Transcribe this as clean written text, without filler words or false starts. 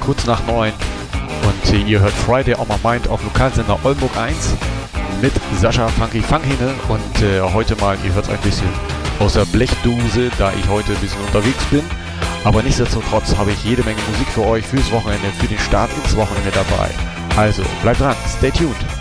kurz nach 9 und ihr hört Friday on My Mind auf Lokalsender Oldenburg 1 mit Sascha Funky Funkhene und heute mal, ihr hört ein bisschen aus der Blechdose, da ich heute ein bisschen unterwegs bin, aber nichtsdestotrotz habe ich jede Menge Musik für euch fürs Wochenende, für den Start ins Wochenende dabei. Also bleibt dran, stay tuned.